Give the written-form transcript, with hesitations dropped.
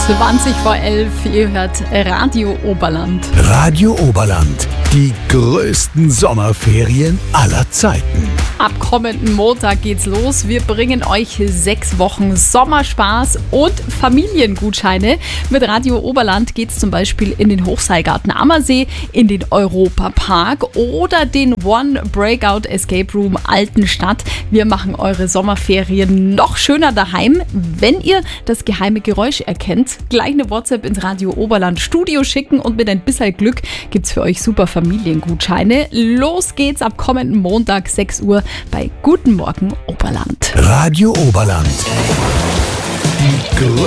20 vor 11, ihr hört Radio Oberland. Radio Oberland, die größten Sommerferien aller Zeiten. Ab kommenden Montag geht's los. Wir bringen euch 6 Wochen Sommerspaß und Familiengutscheine. Mit Radio Oberland geht's zum Beispiel in den Hochseilgarten Ammersee, in den Europapark oder den One Breakout Escape Room Altenstadt. Wir machen eure Sommerferien noch schöner daheim. Wenn ihr das geheime Geräusch erkennt, gleich eine WhatsApp ins Radio Oberland Studio schicken und mit ein bisschen Glück gibt's für euch super Familiengutscheine. Los geht's ab kommenden Montag 6 Uhr bei Guten Morgen Oberland. Radio Oberland. Die